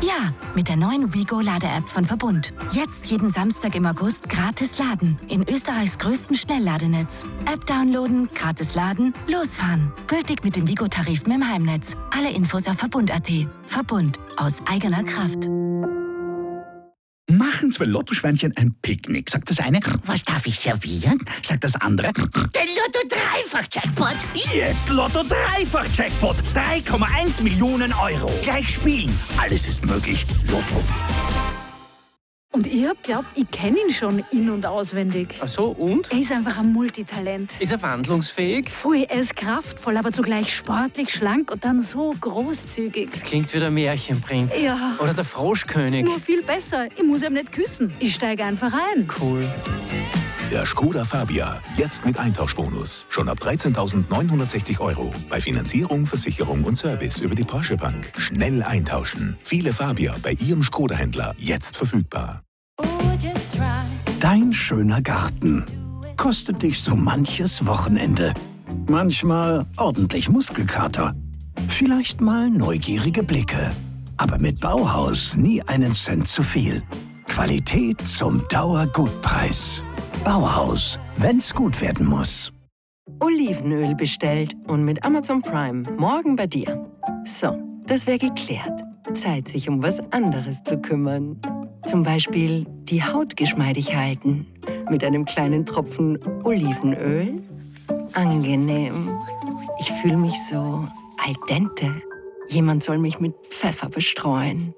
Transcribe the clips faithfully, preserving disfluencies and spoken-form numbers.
Ja, mit der neuen WeGo-Lade-App von Verbund. Jetzt jeden Samstag im August gratis laden. In Österreichs größten Schnellladenetz. App downloaden, gratis laden, losfahren. Gültig mit den WeGo-Tarifen im Heimnetz. Alle Infos auf Verbund punkt at. Verbund. Aus eigener Kraft. Machen zwei Lottoschweinchen ein Picknick. Sagt das eine, was darf ich servieren? Sagt das andere, den Lotto-Dreifach-Jackpot. Jetzt Lotto-Dreifach-Jackpot. drei Komma eins Millionen Euro. Gleich spielen. Alles ist möglich. Lotto. Und ich hab glaubt, ich kenne ihn schon in- und auswendig. Ach so, und? Er ist einfach ein Multitalent. Ist er wandlungsfähig? Voll, er ist kraftvoll, aber zugleich sportlich, schlank und dann so großzügig. Das klingt wie der Märchenprinz. Ja. Oder der Froschkönig. Nur viel besser. Ich muss ihm nicht küssen. Ich steige einfach ein. Cool. Der Skoda Fabia, jetzt mit Eintauschbonus. Schon ab dreizehntausendneunhundertsechzig Euro. Bei Finanzierung, Versicherung und Service über die Porsche Bank. Schnell eintauschen. Viele Fabia bei Ihrem Skoda-Händler jetzt verfügbar. Dein schöner Garten kostet dich so manches Wochenende. Manchmal ordentlich Muskelkater. Vielleicht mal neugierige Blicke. Aber mit Bauhaus nie einen Cent zu viel. Qualität zum Dauergutpreis. Bauhaus, wenn's gut werden muss. Olivenöl bestellt und mit Amazon Prime morgen bei dir. So, das wäre geklärt. Zeit, sich um was anderes zu kümmern. Zum Beispiel die Haut geschmeidig halten. Mit einem kleinen Tropfen Olivenöl. Angenehm. Ich fühle mich so al dente. Jemand soll mich mit Pfeffer bestreuen.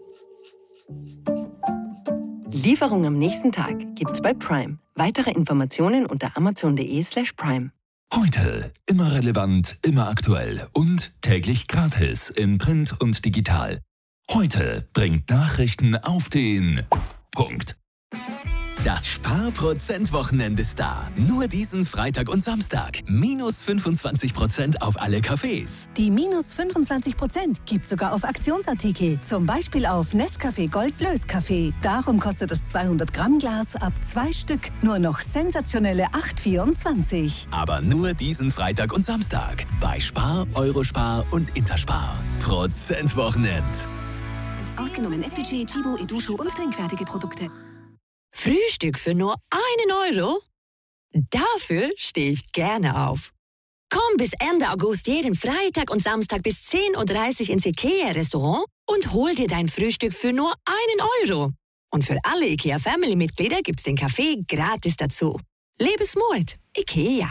Lieferung am nächsten Tag gibt's bei Prime. Weitere Informationen unter amazon.de slash prime. Heute immer relevant, immer aktuell und täglich gratis in Print und digital. Heute bringt Nachrichten auf den Punkt. Das Sparprozent-Wochenende ist da. Nur diesen Freitag und Samstag. Minus fünfundzwanzig Prozent auf alle Cafés. Die minus fünfundzwanzig Prozent gibt sogar auf Aktionsartikel. Zum Beispiel auf Nescafé Gold Löskaffee. Darum kostet das zweihundert Gramm Glas ab zwei Stück nur noch sensationelle acht vierundzwanzig. Aber nur diesen Freitag und Samstag. Bei Spar, Eurospar und Interspar. Prozent-Wochenend. Ausgenommen S P G, Chibo, Edusho und trinkfertige Produkte. Frühstück für nur einen Euro? Dafür stehe ich gerne auf. Komm bis Ende August jeden Freitag und Samstag bis zehn Uhr dreißig ins IKEA-Restaurant und hol dir dein Frühstück für nur einen Euro. Und für alle IKEA-Family-Mitglieder gibt's den Kaffee gratis dazu. Lebensmut, IKEA.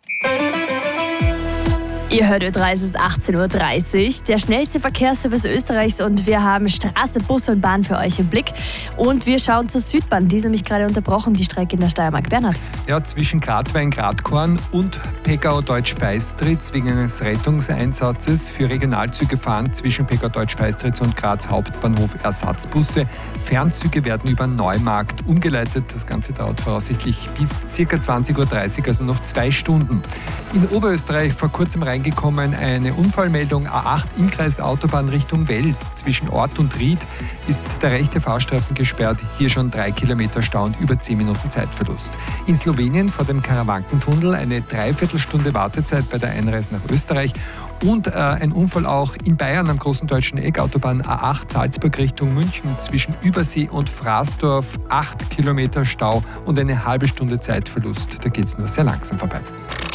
Ihr hört Ö drei, es ist achtzehn Uhr dreißig, der schnellste Verkehrsservice Österreichs und wir haben Straße, Bus und Bahn für euch im Blick. Und wir schauen zur Südbahn, die ist nämlich gerade unterbrochen, die Strecke in der Steiermark. Bernhard. Ja, zwischen Gratwein-Gratkorn und Pegau-Deutsch-Feistritz wegen eines Rettungseinsatzes für Regionalzüge fahren zwischen Pegau-Deutsch-Feistritz und Graz Hauptbahnhof Ersatzbusse. Fernzüge werden über Neumarkt umgeleitet. Das Ganze dauert voraussichtlich bis ca. zwanzig Uhr dreißig, also noch zwei Stunden. In Oberösterreich vor kurzem reingekommen eine Unfallmeldung A acht Innkreis Autobahn Richtung Wels. Zwischen Ort und Ried ist der rechte Fahrstreifen gesperrt. Hier schon drei Kilometer Stau und über zehn Minuten Zeitverlust. In Slowenien vor dem Karawankentunnel eine Dreiviertelstunde Wartezeit bei der Einreise nach Österreich. Und äh, ein Unfall auch in Bayern am großen deutschen Eck, Autobahn A acht Salzburg Richtung München zwischen Übersee und Fraßdorf. Acht Kilometer Stau und eine halbe Stunde Zeitverlust. Da geht es nur sehr langsam vorbei.